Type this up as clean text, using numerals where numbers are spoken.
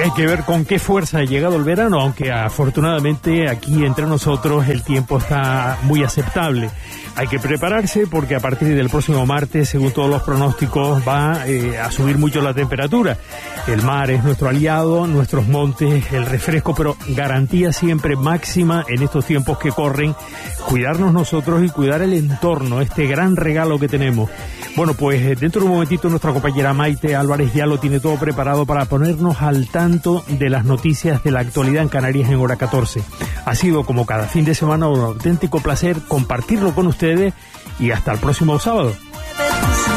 hay que ver con qué fuerza ha llegado el verano, aunque afortunadamente aquí entre nosotros el tiempo está muy aceptable. Hay que prepararse porque a partir del próximo martes, según todos los pronósticos, va a subir mucho la temperatura. El mar es nuestro aliado, nuestros montes, el refresco, pero garantía siempre máxima en estos tiempos que corren, cuidarnos nosotros y cuidar el entorno, este gran regalo que tenemos. Bueno, pues dentro de un momentito nuestra compañera Maite Álvarez ya lo tiene todo preparado para ponernos al tanto de las noticias de la actualidad en Canarias en hora 14. Ha sido como cada fin de semana un auténtico placer compartirlo con ustedes y hasta el próximo sábado.